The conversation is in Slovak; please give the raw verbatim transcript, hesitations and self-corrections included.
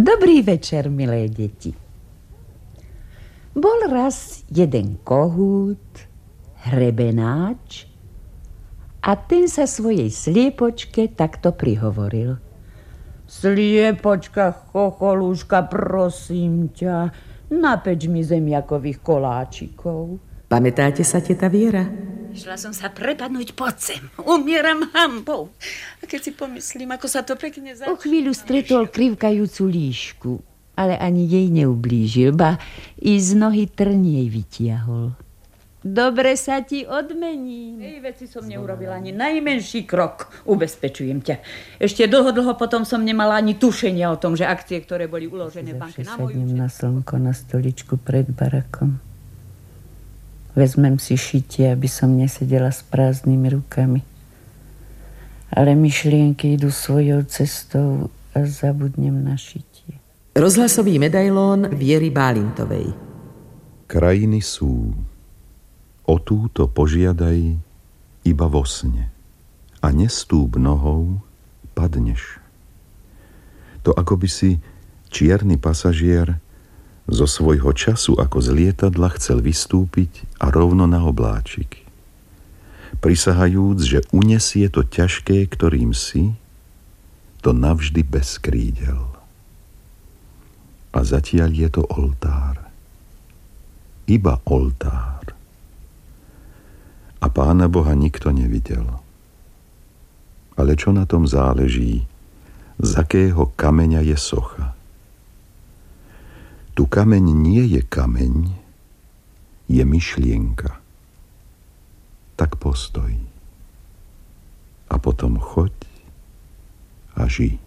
Dobrý večer, milé deti. Bol raz jeden kohút, hrebenáč, a ten sa svojej sliepočke takto prihovoril. Sliepočka, chocholúška, prosím ťa, napeč mi zemiakových koláčikov. Pamätáte sa, teta Viera? Išla som sa prepadnúť pod zem. Umieram hanbou. A keď si pomyslím, ako sa to pekne začína. O chvíľu stretol krivkajúcu líšku, ale ani jej neublížil, ba i z nohy trň jej vytiahol. Dobre sa ti odmením. Ej, veci som neurobila ani najmenší krok, ubezpečujem ťa. Ešte dlho, dlho potom som nemala ani tušenia o tom, že akcie, ktoré boli uložené v banke na môj účet. na slnko na stoličku pred barakom. Vezmem si šitie, aby som nesedela s prázdnymi rukami. Ale myšlienky idú svojou cestou a zabudnem na šitie. Rozhlasový medailón Viery Bálintovej. Krajiny sú, o túto požiadaj iba vo sne. A nestúp nohou, padneš. To ako by si čierny pasažier zo svojho času ako z lietadla chcel vystúpiť a rovno na obláčik, prisahajúc, že unesie to ťažké, ktorým si, to navždy bez krídel. A zatiaľ je to oltár. Iba oltár. A Pána Boha nikto nevidel. Ale čo na tom záleží, z akého kameňa je socha? Tu kameň nie je kameň, je myšlienka. Tak postoj. A potom choď a žij.